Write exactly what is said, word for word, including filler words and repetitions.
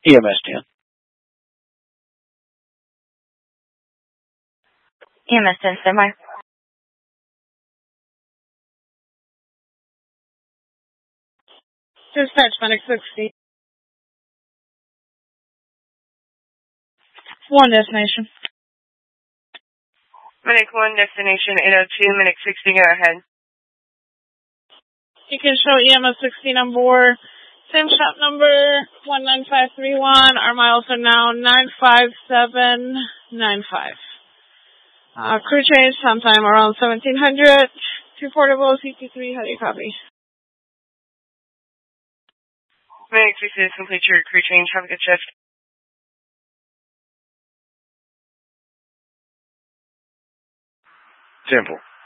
E M S ten. E M S ten, standby. Dispatch, Medic sixty. One destination. Medic one, destination eight oh two, Medic sixty, go ahead. You can show E M S sixteen on board. Same shop number, one nine five three one. Our miles are now nine five seven nine five. Uh, crew change sometime around seventeen hundred. Two portable, C T three, how do you copy? Medic sixty, complete your crew change. Have a good shift. Temple.